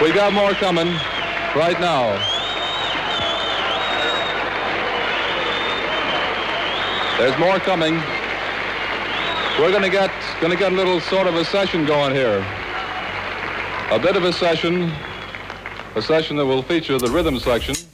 We got more coming right now. There's more coming. We're going to get a little sort of a session going here. A bit of a session that will feature the rhythm section.